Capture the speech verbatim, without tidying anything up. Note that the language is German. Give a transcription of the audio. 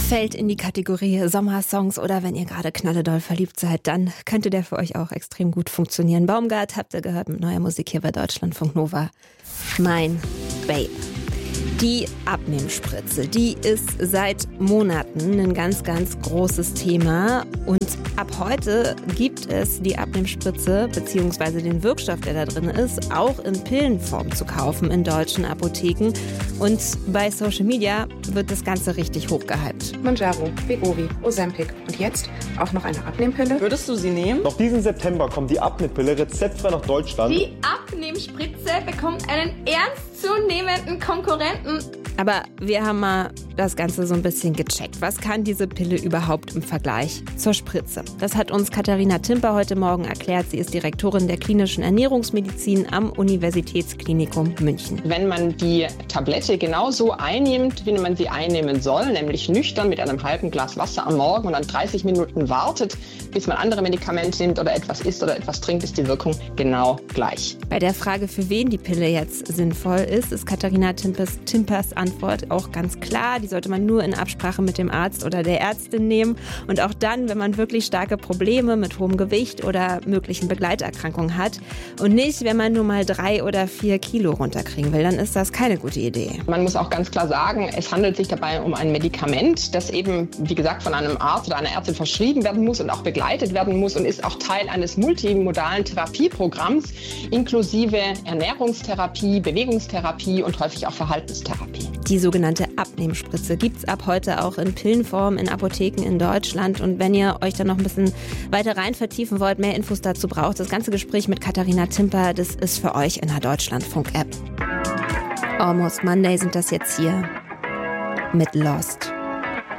Fällt in die Kategorie Sommersongs oder wenn ihr gerade knalledoll verliebt seid, dann könnte der für euch auch extrem gut funktionieren. Baumgart habt ihr gehört mit neuer Musik hier bei Deutschlandfunk Nova. Mein Babe. Die Abnehmspritze, die ist seit Monaten ein ganz, ganz großes Thema. Und ab heute gibt es die Abnehmspritze bzw. den Wirkstoff, der da drin ist, auch in Pillenform zu kaufen in deutschen Apotheken. Und bei Social Media wird das Ganze richtig hochgehypt. Mounjaro, Wegovy, Ozempic und jetzt auch noch eine Abnehmpille. Würdest du sie nehmen? Noch diesen September kommt die Abnehmpille rezeptfrei nach Deutschland. Die Abnehmspritze bekommt einen ernstzunehmenden Konkurrenten. Aber wir haben mal das Ganze so ein bisschen gecheckt. Was kann diese Pille überhaupt im Vergleich zur Spritze? Das hat uns Katharina Timper heute Morgen erklärt. Sie ist Direktorin der klinischen Ernährungsmedizin am Universitätsklinikum München. Wenn man die Tablette genauso einnimmt, wie man sie einnehmen soll, nämlich nüchtern mit einem halben Glas Wasser am Morgen und dann dreißig Minuten wartet, bis man andere Medikamente nimmt oder etwas isst oder etwas trinkt, ist die Wirkung genau gleich. Bei der Frage, für wen die Pille jetzt sinnvoll ist, ist Katharina Timpers, Timpers Antwort auch ganz klar. Die sollte man nur in Absprache mit dem Arzt oder der Ärztin nehmen. Und auch dann, wenn man wirklich starke Probleme mit hohem Gewicht oder möglichen Begleiterkrankungen hat. Und nicht, wenn man nur mal drei oder vier Kilo runterkriegen will, dann ist das keine gute Idee. Man muss auch ganz klar sagen, es handelt sich dabei um ein Medikament, das eben, wie gesagt, von einem Arzt oder einer Ärztin verschrieben werden muss und auch begleitet werden muss und ist auch Teil eines multimodalen Therapieprogramms, inklusive Ernährungstherapie, Bewegungstherapie und häufig auch Verhaltenstherapie. Die sogenannte Abnehmspritze gibt es ab heute auch in Pillenform in Apotheken in Deutschland. Und wenn ihr euch da noch ein bisschen weiter rein vertiefen wollt, mehr Infos dazu braucht, das ganze Gespräch mit Katharina Timper, das ist für euch in der Deutschlandfunk-App. Almost Monday sind das jetzt hier mit Lost.